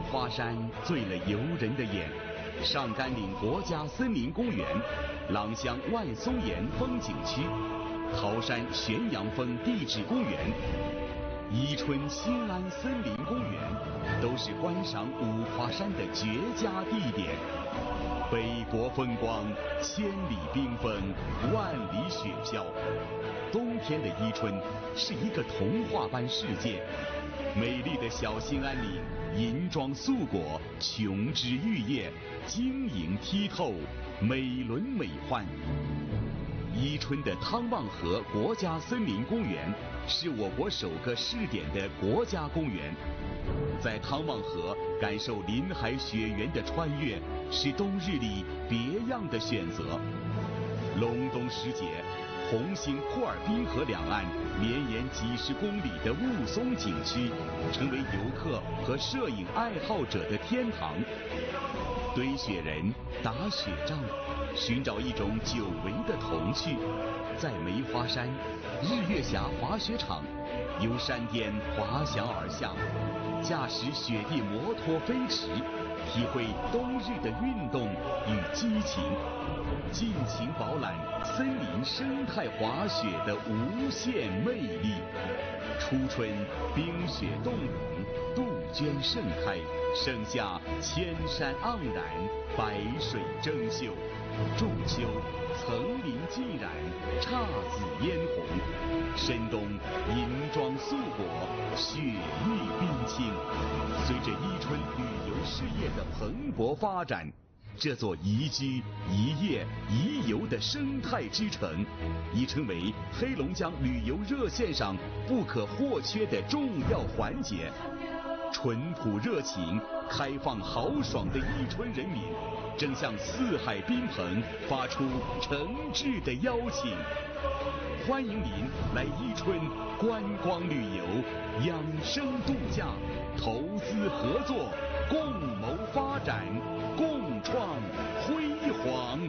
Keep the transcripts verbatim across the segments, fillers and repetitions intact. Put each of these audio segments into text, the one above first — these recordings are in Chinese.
花山醉了游人的眼，上甘岭国家森林公园，朗乡万松岩风景区，桃山悬阳峰地质公园，伊春新安森林公园，都是观赏五华山的绝佳地点。北国风光，千里冰封，万里雪飘。冬天的伊春是一个童话般世界，美丽的小兴安岭，银装素裹，琼枝玉叶，晶莹剔透，美轮美奂。伊春的汤旺河国家森林公园是我国首个试点的国家公园。在汤旺河感受林海雪原的穿越，是冬日里别样的选择。隆冬时节，红星库尔滨河两岸绵延几十公里的雾凇景区，成为游客和摄影爱好者的天堂。堆雪人、打雪仗，寻找一种久违的童趣。在梅花山日月峡滑雪场，由山巅滑翔而下，驾驶雪地摩托飞驰，体会冬日的运动与激情，尽情饱览森林生态滑雪的无限魅力。初春冰雪冻融，杜鹃盛开，盛夏千山盎然，百水争秀；仲秋层林尽染，姹紫嫣红；深冬银装素裹，雪域冰清。随着伊春旅游事业的蓬勃发展，这座宜居、宜业、宜游的生态之城，已成为黑龙江旅游热线上不可或缺的重要环节。淳朴热情、开放豪爽的伊春人民，正向四海宾朋发出诚挚的邀请。欢迎您来伊春观光旅游、养生度假、投资合作，共谋发展，共创辉煌。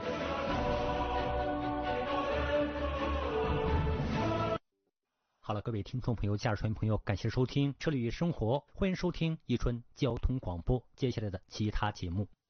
好了，各位听众朋友、驾驶员朋友，感谢收听《车里生活》，欢迎收听伊春交通广播接下来的其他节目。